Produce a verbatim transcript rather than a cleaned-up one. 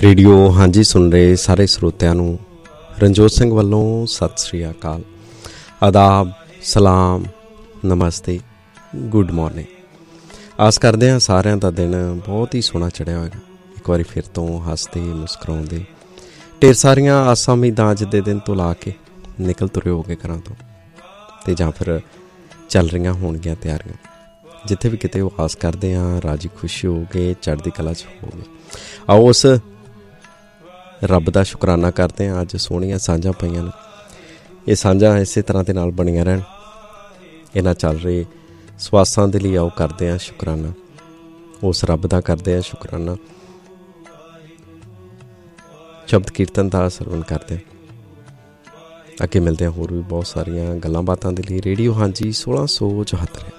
Radio ਹਾਂਜੀ ਸੁਣ ਰਹੇ ਸਾਰੇ ਸਰੋਤਿਆਂ ਨੂੰ ਰਣਜੋਤ ਸਿੰਘ ਵੱਲੋਂ ਸਤਿ ਸ਼੍ਰੀ ਅਕਾਲ, ਆਦਾਬ, ਸਲਾਮ, ਨਮਸਤੇ, ਗੁੱਡ ਮੋਰਨਿੰਗ। ਆਸ ਕਰਦੇ ਹਾਂ ਸਾਰਿਆਂ ਦਾ ਦਿਨ ਬਹੁਤ ਹੀ ਸੋਹਣਾ ਚੜ੍ਹਿਆ ਹੋਏਗਾ। ਇੱਕ ਵਾਰੀ ਫਿਰ ਤੋਂ ਹੱਸਦੇ ਮੁਸਕਰਾਉਂਦੇ ਢੇਰ ਸਾਰੀਆਂ ਆਸਾਂ ਉਮੀਦਾਂ ਅੱਜ ਦੇ ਦਿਨ ਤੋਂ ਲਾ ਕੇ ਨਿਕਲ ਤੁਰੇ ਹੋਗੇ ਘਰਾਂ ਤੋਂ, ਅਤੇ ਜਾਂ ਫਿਰ ਚੱਲ ਰਹੀਆਂ ਹੋਣਗੀਆਂ ਤਿਆਰੀਆਂ। ਜਿੱਥੇ ਵੀ ਕਿਤੇ ਉਹ ਆਸ ਕਰਦੇ ਹਾਂ ਰਾਜੀ ਖੁਸ਼ੀ ਹੋ ਗਏ, ਚੜ੍ਹਦੀ ਕਲਾ 'ਚ ਹੋ ਗਏ। ਆਓ ਉਸ ਰੱਬ ਦਾ ਸ਼ੁਕਰਾਨਾ ਕਰਦੇ ਹਾਂ। ਅੱਜ ਸੋਹਣੀਆਂ ਸਾਂਝਾਂ ਪਈਆਂ ਨੇ, ਇਹ ਸਾਂਝਾਂ ਇਸੇ ਤਰ੍ਹਾਂ ਦੇ ਨਾਲ ਬਣੀਆਂ ਰਹਿਣ। ਇਹਨਾਂ ਚੱਲ ਰਹੇ ਸਵਾਸਾਂ ਦੇ ਲਈ ਆਓ ਕਰਦੇ ਹਾਂ ਸ਼ੁਕਰਾਨਾ, ਉਸ ਰੱਬ ਦਾ ਕਰਦੇ ਹਾਂ ਸ਼ੁਕਰਾਨਾ। ਸ਼ਬਦ ਕੀਰਤਨ ਦਾ ਸਰਵਣ ਕਰਦੇ ਹਾਂ। ਅੱਗੇ ਮਿਲਦੇ ਹਾਂ ਹੋਰ ਵੀ ਬਹੁਤ ਸਾਰੀਆਂ ਗੱਲਾਂ ਬਾਤਾਂ ਦੇ ਲਈ। ਰੇਡੀਓ ਹਾਂਜੀ ਸੋਲਾਂ ਸੌ ਚੁਹੱਤਰ।